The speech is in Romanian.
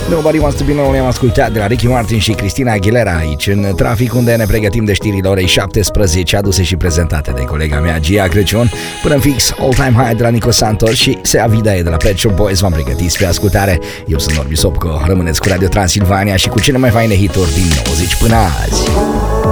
Nobody Wants to Be Lonely am ascultat de la Ricky Martin și Cristina Aguilera aici în trafic, unde ne pregătim de știrile orei 17, aduse și prezentate de colega mea Gia Crăciun. Până în fix, All Time High de la Nico Santos și Sea Vida e de la Pet Shop Boys. V-am pregătit spre ascultare. Eu sunt Norbi Sopco, rămâneți cu Radio Transilvania și cu cele mai faine hituri din 90 până azi.